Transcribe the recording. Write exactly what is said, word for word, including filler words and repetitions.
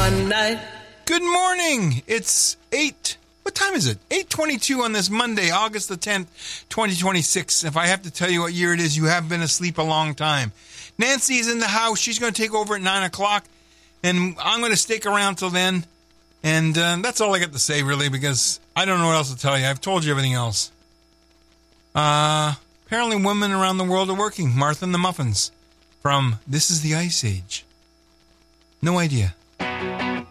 one night. Good morning. It's eight. What time is it? eight twenty-two on this Monday, August the tenth, twenty twenty-six. If I have to tell you what year it is, you have been asleep a long time. Nancy's in the house. She's going to take over at nine o'clock, and I'm going to stick around till then. And uh, that's all I got to say, really, because I don't know what else to tell you. I've told you everything else. Uh, apparently women around the world are working. Martha and the Muffins from This is the Ice Age. No idea.